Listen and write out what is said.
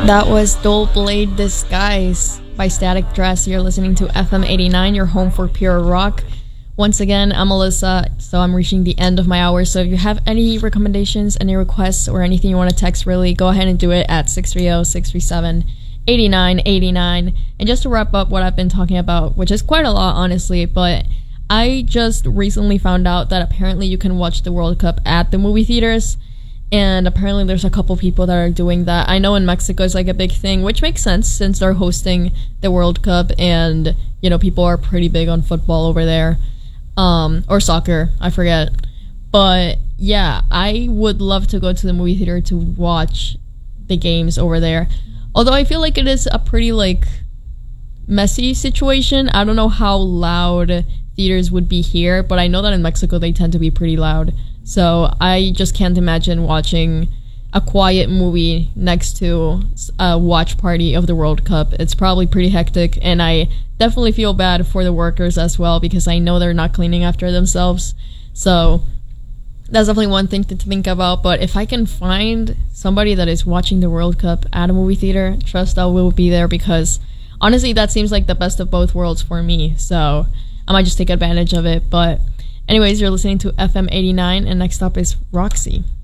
That was Dull Blade Disguise by Static Dress. You're listening to FM 89, your home for pure rock. Once again, I'm Alyssa, so I'm reaching the end of my hour. So if you have any recommendations, any requests, or anything you want to text, really, go ahead and do it at 630-637-8989. And just to wrap up what I've been talking about, which is quite a lot, honestly, but I just recently found out that apparently you can watch the World Cup at the movie theaters. And apparently there's a couple people that are doing that. I know in Mexico it's like a big thing, which makes sense since they're hosting the World Cup and, you know, people are pretty big on football over there. Or soccer, I forget. But yeah, I would love to go to the movie theater to watch the games over there. Although I feel like it is a pretty, like, messy situation. I don't know how loud theaters would be here, but I know that in Mexico they tend to be pretty loud. So I just can't imagine watching a quiet movie next to a watch party of the World Cup. It's probably pretty hectic, and I definitely feel bad for the workers as well because I know they're not cleaning after themselves. So that's definitely one thing to think about. But if I can find somebody that is watching the World Cup at a movie theater, trust I will be there because honestly that seems like the best of both worlds for me. So I might just take advantage of it. But anyways, you're listening to FM 89, and next up is Roxy.